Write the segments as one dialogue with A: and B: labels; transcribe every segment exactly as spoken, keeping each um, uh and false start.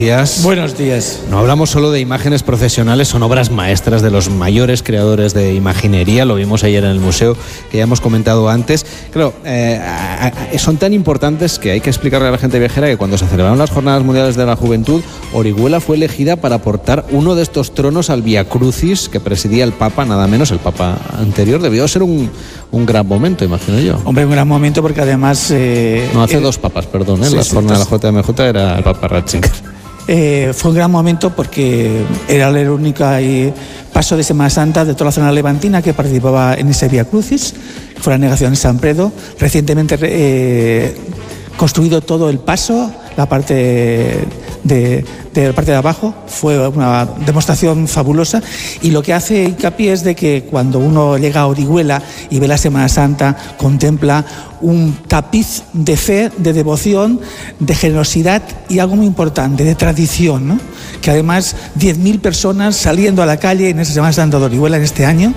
A: Días.
B: Buenos días.
A: No hablamos solo de imágenes procesionales, son obras maestras de los mayores creadores de imaginería. Lo vimos ayer en el museo, que ya hemos comentado antes. Claro, eh, son tan importantes que hay que explicarle a la gente viajera que cuando se celebraron las Jornadas Mundiales de la Juventud, Orihuela fue elegida para portar uno de estos tronos al Via Crucis que presidía el Papa, nada menos el Papa anterior. Debió ser un, un gran momento, imagino yo.
B: Hombre, un gran momento porque además... Eh,
A: no, hace
B: eh,
A: dos papas, perdón, ¿eh?
B: Sí,
A: la
B: sí,
A: jornada de la
B: entonces...
A: J M J era el Papa Ratzinger.
B: Eh, fue un gran momento porque era el único eh, paso de Semana Santa de toda la zona levantina que participaba en ese Via Crucis, que fue la negación de San Pedro. Recientemente eh, construido todo el paso, la parte de, de la parte de abajo, fue una demostración fabulosa, y lo que hace hincapié es de que cuando uno llega a Orihuela y ve la Semana Santa, contempla un tapiz de fe, de devoción, de generosidad y algo muy importante, de tradición, ¿no? Que además diez mil personas saliendo a la calle en esa Semana Santa de Orihuela en este año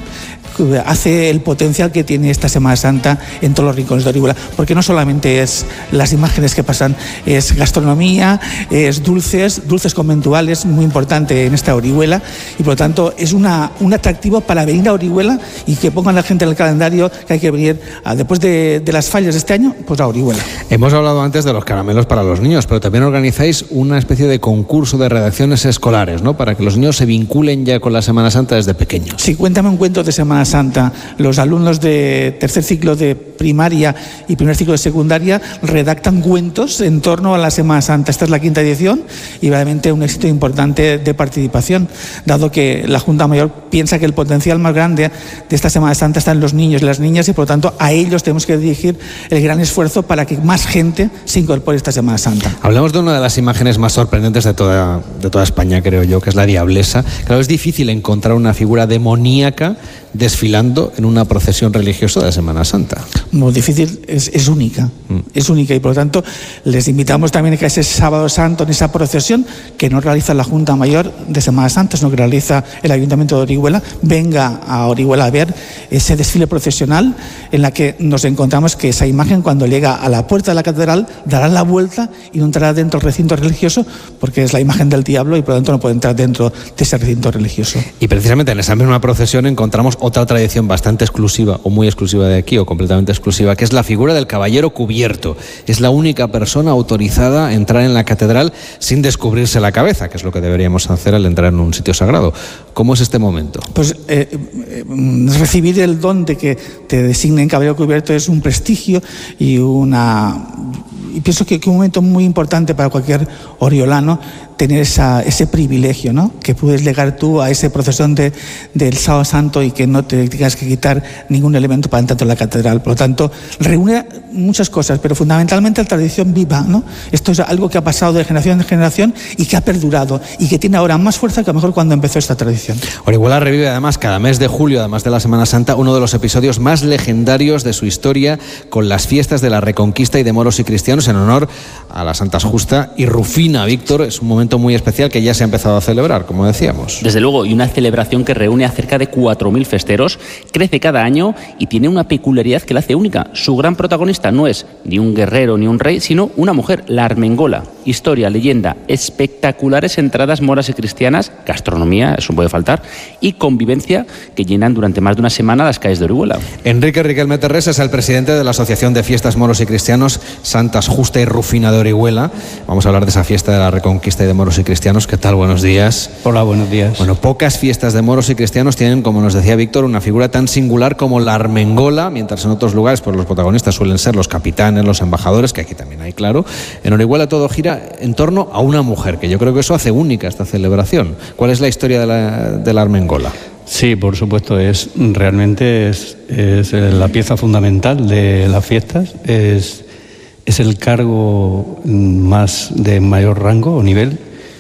B: hace el potencial que tiene esta Semana Santa en todos los rincones de Orihuela, porque no solamente es las imágenes que pasan, es gastronomía, es dulces, dulces conventuales, muy importante en esta Orihuela, y por lo tanto es una, un atractivo para venir a Orihuela y que pongan a la gente en el calendario que hay que venir a, después de, de las fallas de este año, pues a Orihuela.
A: Hemos hablado antes de los caramelos para los niños, pero también organizáis una especie de concurso de redacciones escolares, ¿no? Para que los niños se vinculen ya con la Semana Santa desde pequeños.
B: Sí, cuéntame un cuento de Semana Santa. Los alumnos de tercer ciclo de primaria y primer ciclo de secundaria redactan cuentos en torno a la Semana Santa. Esta es la quinta edición y realmente un éxito importante de participación, dado que la Junta Mayor piensa que el potencial más grande de esta Semana Santa está en los niños y las niñas, y por lo tanto a ellos tenemos que dirigir el gran esfuerzo para que más gente se incorpore a esta Semana Santa.
A: Hablamos de una de las imágenes más sorprendentes de toda, de toda España, creo yo, que es la Diablesa. Claro, es difícil encontrar una figura demoníaca desfilando en una procesión religiosa de Semana Santa.
B: Muy difícil, es, es única, mm. es única, y por lo tanto les invitamos también a que ese sábado santo, en esa procesión que no realiza la Junta Mayor de Semana Santa, sino que realiza el Ayuntamiento de Orihuela, venga a Orihuela a ver ese desfile procesional en la que nos encontramos que esa imagen, cuando llega a la puerta de la catedral, dará la vuelta y no entrará dentro del recinto religioso, porque es la imagen del diablo y por lo tanto no puede entrar dentro de ese recinto religioso.
A: Y precisamente en esa misma procesión encontramos otra tradición bastante exclusiva, o muy exclusiva de aquí, o completamente exclusiva, que es la figura del caballero cubierto. Es la única persona autorizada a entrar en la catedral sin descubrirse la cabeza, que es lo que deberíamos hacer al entrar en un sitio sagrado. ¿Cómo es este momento?
B: Pues eh, eh, recibir el don de que te designen caballero cubierto es un prestigio y una... Y pienso que es un momento muy importante para cualquier oriolano tener esa, ese privilegio, ¿no? Que puedes llegar tú a esa procesión de, del Sábado Santo y que no te tengas que quitar ningún elemento para entrar en la catedral. Por lo tanto, reúne muchas cosas, pero fundamentalmente la tradición viva, ¿no? Esto es algo que ha pasado de generación en generación y que ha perdurado y que tiene ahora más fuerza que a lo mejor cuando empezó esta tradición.
A: Orihuela revive además cada mes de julio, además de la Semana Santa, uno de los episodios más legendarios de su historia, con las fiestas de la Reconquista y de moros y cristianos en honor a la Santa Justa y Rufina. Víctor, es un momento muy especial que ya se ha empezado a celebrar, como decíamos.
C: Desde luego, y una celebración que reúne a cerca de cuatro mil festeros, crece cada año y tiene una peculiaridad que la hace única. Su gran protagonista no es ni un guerrero ni un rey, sino una mujer, la Armengola. Historia, leyenda, espectaculares entradas moras y cristianas, gastronomía, eso puede faltar, y convivencia que llenan durante más de una semana las calles de Orihuela.
A: Enrique Riquelme Terrés es el presidente de la Asociación de Fiestas Moros y Cristianos Santas Justa y Rufina de Orihuela. Vamos a hablar de esa fiesta de la Reconquista y de moros y cristianos. ¿Qué tal? Buenos días.
D: Hola, buenos días.
A: Bueno, pocas fiestas de moros y cristianos tienen, como nos decía Víctor, una figura tan singular como la Armengola, mientras en otros lugares pues los protagonistas suelen ser los capitanes, los embajadores, que aquí también hay, claro. En Orihuela todo gira en torno a una mujer, que yo creo que eso hace única esta celebración. ¿Cuál es la historia de la, de la Armengola?
D: Sí, por supuesto, es realmente es, es la pieza fundamental de las fiestas, es, es el cargo más de mayor rango o nivel.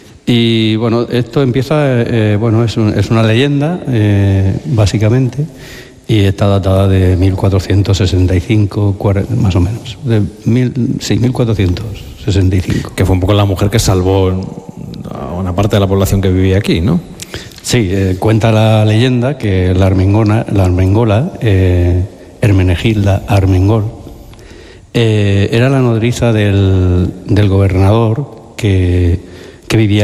D: Y bueno, esto empieza, eh, bueno, es, un, es una leyenda, eh, básicamente, y está datada de mil cuatrocientos sesenta y cinco, más o menos, de mil, sí, mil cuatrocientos sesenta y cinco.
A: Que fue un poco la mujer que salvó a una parte de la población que vivía aquí, ¿no?
D: Sí, eh, cuenta la leyenda que la Armengona, la Armengola, eh, Hermenegilda Armengol, eh, era la nodriza del, del gobernador que que vivía